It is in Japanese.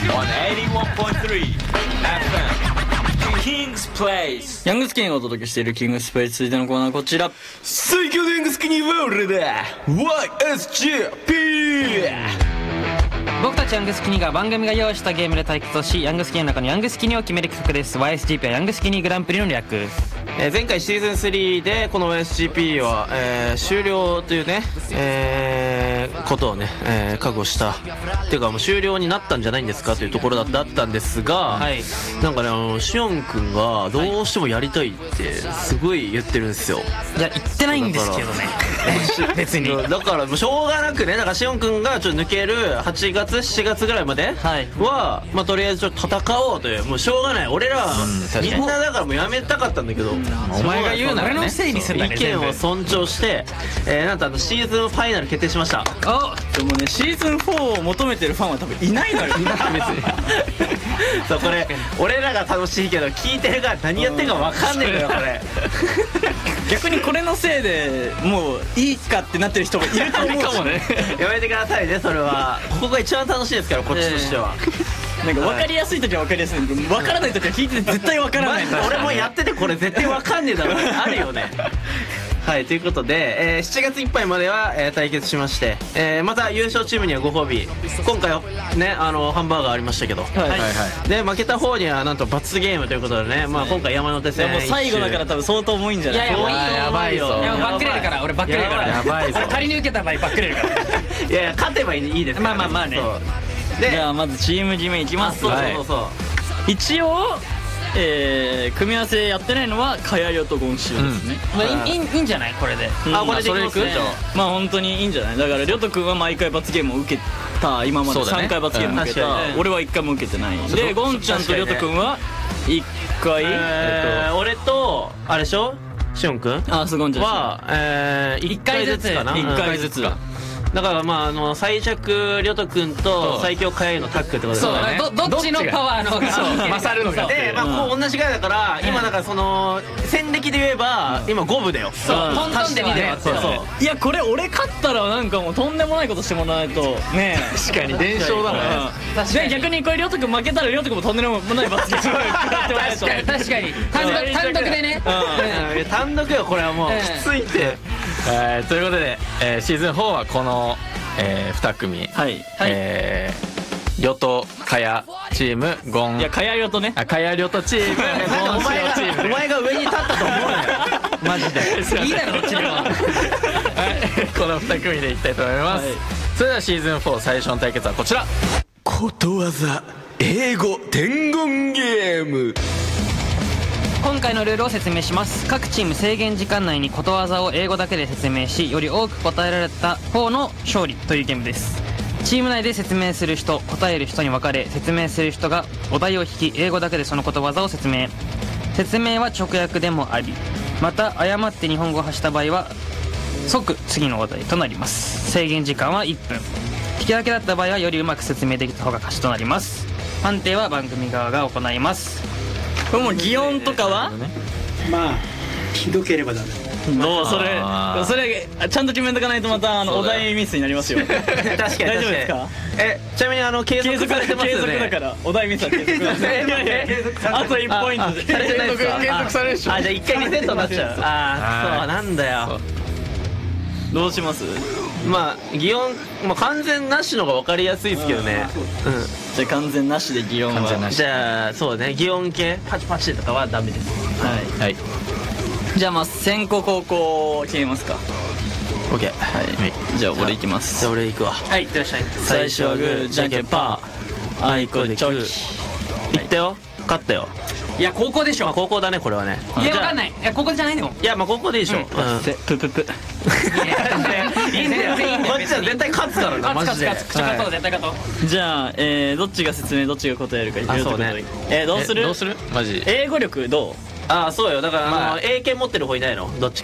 on 81.3 FM King's Place。 ヤングスキニがお届けしているキングスプレイ、続いてのコーナーこちら。 最強のヤングスキニーは俺だ YSJP。 僕たちヤングスキニが番組が用意したゲームで対決をし、ヤングスキニの中のヤングスキニを決める企画です。 YSGP はヤングスキニグランプリの略。 前回シーズン3でこの YSGP は、終了というね、ことをね、覚悟したっていうかもう終了になったんじゃないんですかというところだったんですが、はい、なんかねシオンくんがどうしてもやりたいってすごい言ってるんですよ。 いや言ってないんですけどね別にだからもうしょうがなくね、だからシオンくんがちょっと抜ける8月7月ぐらいまでは、まあとりあえずちょっと戦おうという、もうしょうがない、俺ら、みんなだからもうやめたかったんだけど、 お前が言うならね、 俺のせいにするんだね、意見を尊重して、なんとシーズンファイナル決定しました。 でもね、シーズン4を求めてるファンは多分いないのよ。別にそう、これ俺らが楽しいけど聞いてるから何やってるか分かんねえのよこれ逆にこれのせいでもういいかってなってる人もいると思うかもねやめてくださいね、それは。ここが一番楽しいですから、こっちとしては。 なんか分かりやすい時は分かりやすいんだけど、分からない時は聞いてて絶対分からないんだ。 俺もやっててこれ絶対分かんねえだろあるよねはい、ということで、7月いっぱいまでは、対決しまして、また優勝チームにはご褒美、今回はねハンバーガーありましたけど、で負けた方にはなんと罰ゲームということでね、まあ、今回山手線もう最後だから多分相当重いんじゃない。 いやいやもういいよ、やばいぞ、バックれるから、俺バックれるから、やばいぞ、仮に受けた場合バックれるからいやいや勝てばいいですから、 まあまあまあね。 じゃあまずチーム決めいきます。 そう一応組み合わせやってないのはカヤヨとゴンシュですね。 いいんじゃない、これで。 あ、これでいきますね。 まあ本当にいいんじゃない。だからリョト君は毎回罰ゲームを受けた、今まで3回罰ゲームを受けた。俺は1回も受けてないで、ゴンちゃんとリョト君は1回、 俺とあれでしょ、シオン君は 1回ずつかな、 1回ずつだからまあ最弱リョト君と最強カヤヨのタッグってことですよね。 どっちのパワーの方が勝るのかで、まあこう同じぐらいだから、今だからその戦歴で言えば今5部だよ。 そう、トントンで2で割って。 いやこれ俺勝ったらなんかもうとんでもないことしてもらわないとね。 確かに連勝だもんね。 で逆にこれリョト君負けたらリョト君もとんでもない罰ゲーム確かに単独でね、 単独よこれはもうきついって。 ということで、シーズン4はこの、2組、リョトカヤチーム、ゴン、 いやカヤリョトね、 カヤリョトチーム、ゴンシロチーム。 お前が上に立ったと思うよマジで。 いいだろどっちでもこの2組でいきたいと思います。それではシーズン4最初の対決はこちら。 ことわざ英語伝言ゲーム。 今回のルールを説明します。各チーム制限時間内にことわざを英語だけで説明し、より多く答えられた方の勝利というゲームです。チーム内で説明する人、答える人に分かれ、説明する人がお題を引き、英語だけでそのことわざを説明。説明は直訳でもあり、また誤って日本語を発した場合は即次のお題となります。制限時間は1分。引き分けだった場合はよりうまく説明できた方が勝ちとなります。判定は番組側が行います。 これもう擬音とかはまあひどければダメ。 どうそれちゃんと決めとかないとまたお題ミスになりますよ。 確かに大丈夫ですか。 ちなみに継続されてますよね。 継続だからお題ミスは継続だ。あと1ポイントで継続されるでしょ。じゃあ1回リセットになっちゃう。ああそうなんだよ。 どうします。 まあ擬音もう完全なしのが分かりやすいですけどね。 じゃあ完全なしで擬音は。 じゃあそうね、擬音系パチパチとかはダメです。 はい。じゃあまあ先攻後攻決めますか。 OK。 じゃあ俺行きます。 じゃあ俺行くわ。 はい、いってらっしゃい。 最初はグーじゃんけんパー、あいこでチョキ。 いったよ、勝ったよ。 いや高校でしょ。 高校だねこれはね。 いやわかんない。いや高校じゃないでも。 いやまあ高校でいいでしょ。 プププ。 いいんだよ。こっちは絶対勝つからなマジで。 勝とう絶対勝とう。 じゃあどっちが説明どっちが答えるか。 そうね。 どうするマジ英語力どう。 ああそうよ。だから英検持ってる方いないの。どっち